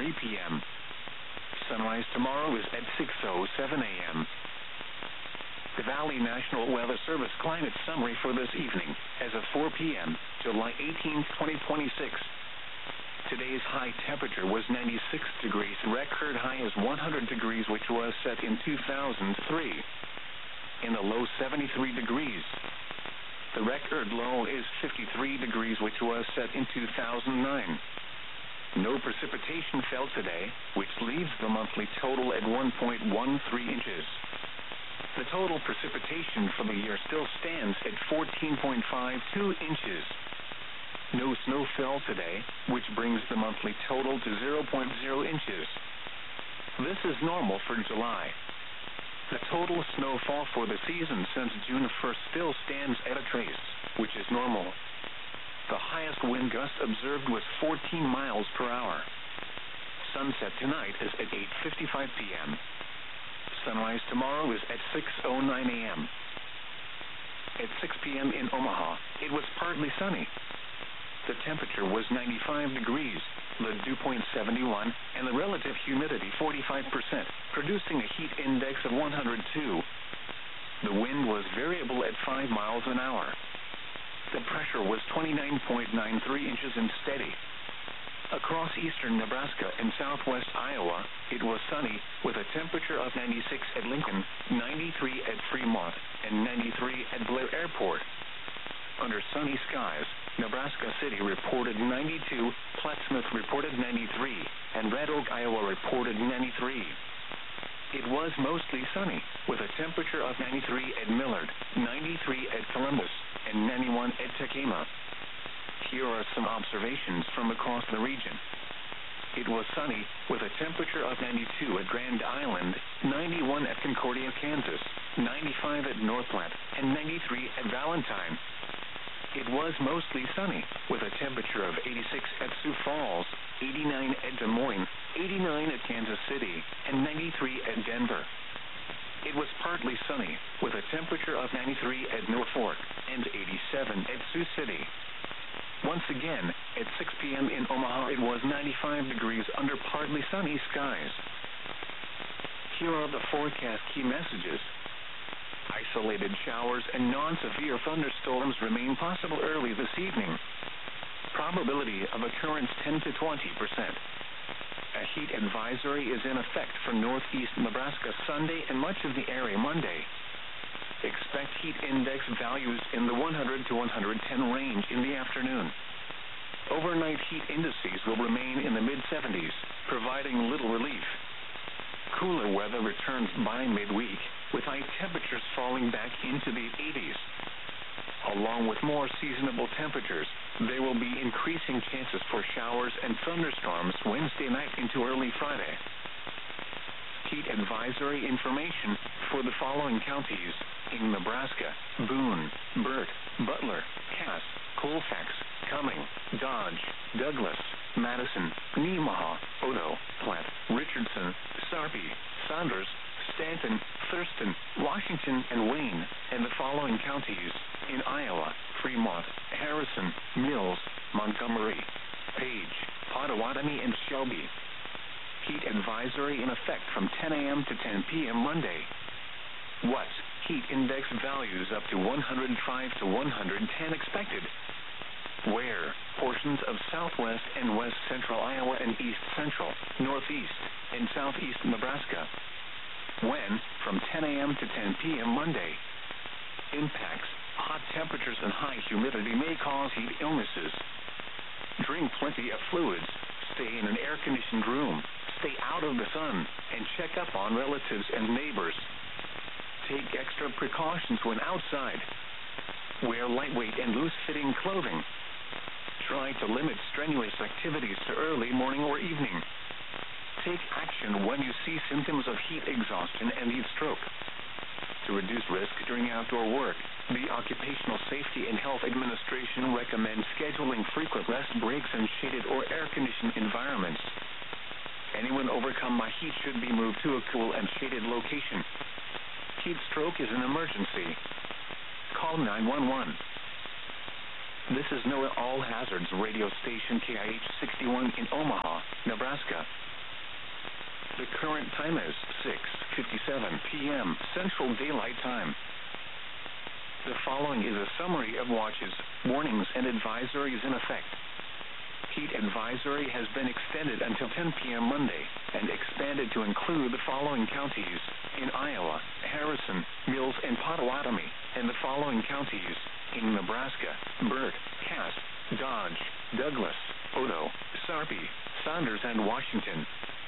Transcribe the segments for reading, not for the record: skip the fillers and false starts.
p.m. Sunrise tomorrow is at 6:07 a.m. The Valley National Weather Service climate summary for this evening, as of 4 p.m., July 18, 2026. Today's high temperature was 96 degrees. Record high is 100 degrees, which was set in 2003. In the low 73 degrees. The record low is 53 degrees, which was set in 2009. No precipitation fell today, which leaves the monthly total at 1.13 inches. The total precipitation for the year still stands at 14.52 inches. No snow fell today, which brings the monthly total to 0.0 inches. This is normal for July. The total snowfall for the season since June 1st still stands at a trace, which is normal. The highest wind gust observed was 14 miles per hour. Sunset tonight is at 8:55 p.m. Sunrise tomorrow is at 6:09 a.m. At 6 p.m. in Omaha, it was partly sunny. The temperature was 95 degrees, the dew point 71, and the relative humidity 45%, producing a heat index of 102. The wind was variable at 5 miles an hour. The pressure was 29.93 inches and steady. Across eastern Nebraska and southwest Iowa, it was sunny, with a temperature of 96 at Lincoln, 93 at Fremont, and 93 at Blair Airport. Under sunny skies, Nebraska City reported 92, Plattsmouth reported 93, and Red Oak, Iowa reported 93. It was mostly sunny, with a temperature of 93 at Millard, 93 at Columbus, and 91 at Tacoma. Here are some observations from across the region. It was sunny, with a temperature of 92 at Grand Island, 91 at Concordia, Kansas, 95 at North Platte, and 93 at Valentine. It was mostly sunny, with a temperature of 86 at Sioux Falls, 89 at Des Moines, 89 at Kansas City, and 93 at Denver. It was partly sunny, with a temperature of 93 at Norfolk, and 87 at Sioux City. Once again, at 6 p.m. in Omaha, it was 95 degrees under partly sunny skies. Here are the forecast key messages. Isolated showers and non-severe thunderstorms remain possible early this evening. Probability of occurrence 10 to 20%. A heat advisory is in effect for northeast Nebraska Sunday and much of the area Monday. Expect heat index values in the 100 to 110 range in the afternoon. Overnight heat indices will remain in the mid-70s, providing little relief. Cooler weather returns by midweek, with high temperatures falling back into the 80s. Along with more seasonable temperatures, there will be increasing chances for showers and thunderstorms Wednesday night into early Friday. Heat advisory information for the following counties in Nebraska: Boone, Burt, Butler, Cass, Colfax, Cumming, Dodge, Douglas, Madison, Nemaha, Odo, Platte, Richardson, Sarpy, Saunders, Stanton, Thurston, Washington, and Wayne, and the following counties in Iowa: Fremont, Harrison, Mills, Montgomery, Page, Pottawatomie, and Shelby. Heat advisory in effect from 10 a.m. to 10 p.m. Monday. What? Heat index values up to 105 to 110 expected. Where? Portions of southwest and west central Iowa and east central, northeast, and southeast Nebraska. When? From 10 a.m. to 10 p.m. Monday. Impacts: hot temperatures and high humidity may cause heat illnesses. Drink plenty of fluids. Stay in an air-conditioned room. Stay out of the sun, and check up on relatives and neighbors. Take extra precautions when outside. Wear lightweight and loose-fitting clothing. Try to limit strenuous activities to early morning or evening. Take action when you see symptoms of heat exhaustion and heat stroke. To reduce risk during outdoor work, the Occupational Safety and Health Administration recommends scheduling frequent rest breaks in shaded or air-conditioned environments. Anyone overcome by heat should be moved to a cool and shaded location. Heat stroke is an emergency. Call 911. This is NOAA All Hazards radio station KIH 61 in Omaha, Nebraska. The current time is 6:57 p.m. Central Daylight Time. The following is a summary of watches, warnings, and advisories in effect. Heat advisory has been extended until 10 p.m. Monday and expanded to include the following counties in Iowa: Harrison, Mills, and Potawatomi, and the following counties in Nebraska: Burt, Cass, Dodge, Douglas, Odo, Sarpy, Saunders, and Washington.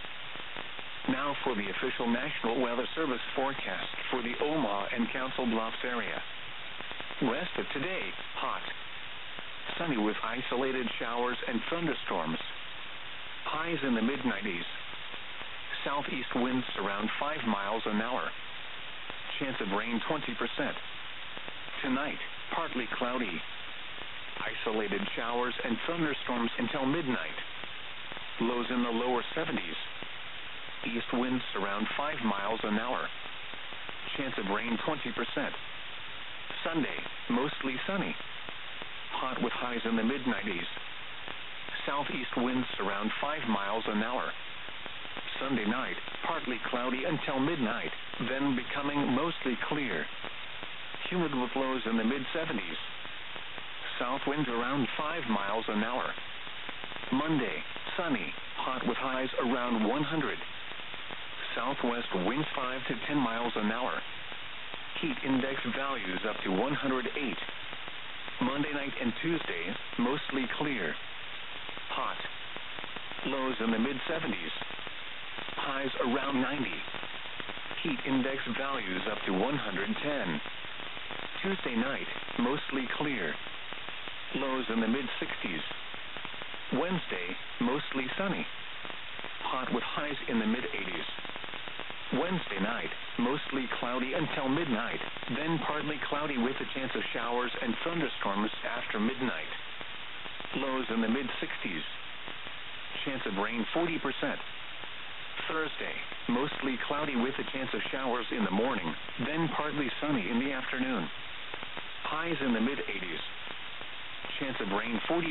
Now for the official National Weather Service forecast for the Omaha and Council Bluffs area. Rest of today, hot. Sunny with isolated showers and thunderstorms. Highs in the mid-90s. Southeast winds around 5 miles an hour. Chance of rain 20%. Tonight, partly cloudy. Isolated showers and thunderstorms until midnight. Lows in the lower 70s. East winds around 5 miles an hour. Chance of rain 20%. Sunday, mostly sunny. Hot with highs in the mid-90s. Southeast winds around 5 miles an hour. Sunday night, partly cloudy until midnight, then becoming mostly clear. Humid with lows in the mid-70s. South winds around 5 miles an hour. Monday, sunny, hot with highs around 100. Southwest winds 5 to 10 miles an hour. Heat index values up to 108. Monday night and Tuesday, mostly clear. Hot. Lows in the mid-70s. Highs around 90. Heat index values up to 110. Tuesday night, mostly clear. Lows in the mid-60s. Wednesday, mostly sunny. Hot with highs in the mid-80s. Wednesday night, mostly cloudy until midnight, then partly cloudy with a chance of showers and thunderstorms after midnight. Lows in the mid-60s. Chance of rain 40%. Thursday, mostly cloudy with a chance of showers in the morning, then partly sunny in the afternoon. Highs in the mid-80s. Chance of rain 40%.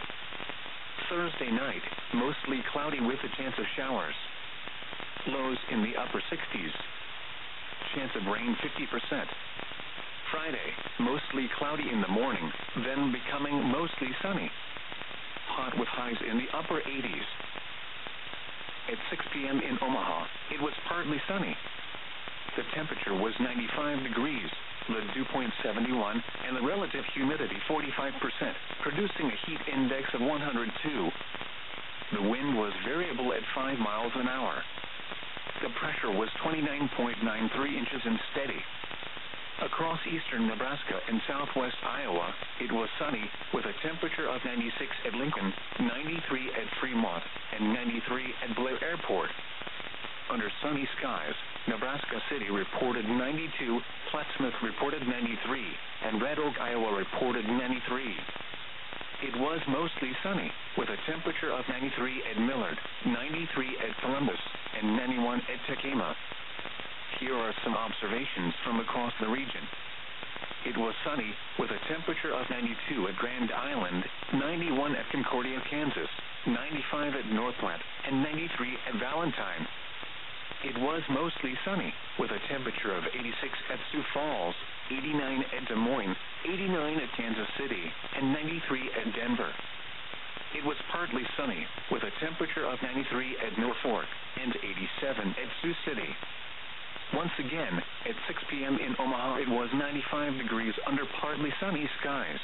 Thursday night, mostly cloudy with a chance of showers. Lows in the upper 60s. Chance of rain 50%. Friday, mostly cloudy in the morning, then becoming mostly sunny. Hot with highs in the upper 80s. At 6 p.m. in Omaha, it was partly sunny. The temperature was 95 degrees, the dew point 71, and the relative humidity 45%, producing a heat index of 102. The wind was variable at 5 miles an hour. The pressure was 29.93 inches and steady. Across eastern Nebraska and southwest Iowa, it was sunny with a temperature of 96 at Lincoln, 93 at Fremont, and 93 at Blair Airport. Under sunny skies, Nebraska City reported 92, Plattsmouth reported 93, and Red Oak, Iowa reported 93. It was mostly sunny, with a temperature of 93 at Millard, 93 at Columbus, and 91 at Tacoma. Here are some observations from across the region. It was sunny, with a temperature of 92 at Grand Island, 91 at Concordia, Kansas, 95 at North Platte, and 93 at Valentine. It was mostly sunny, with a temperature of 86 at Sioux Falls, 89 at Des Moines, 89 at Kansas City, and 93 at Denver. It was partly sunny, with a temperature of 93 at Norfolk and 87 at Sioux City. Once again, at 6 p.m. in Omaha, it was 95 degrees under partly sunny skies.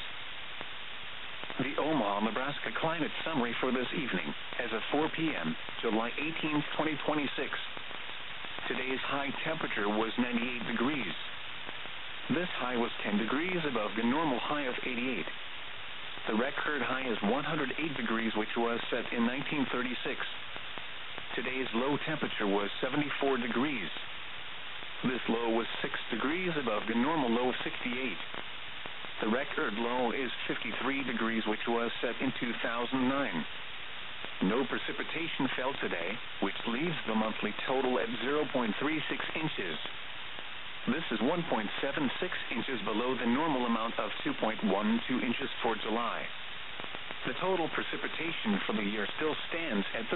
The Omaha, Nebraska climate summary for this evening, as of 4 p.m., July 18, 2026. Today's high temperature was 98 degrees. This high was 10 degrees above the normal high of 88. The record high is 108 degrees, which was set in 1936. Today's low temperature was 74 degrees. This low was 6 degrees above the normal low of 68. The record low is 53 degrees, which was set in 2009. No precipitation fell today, which leaves the monthly total at 0.36 inches. This is 1.76 inches below the normal amount of 2.12 inches for July. The total precipitation for the year still stands at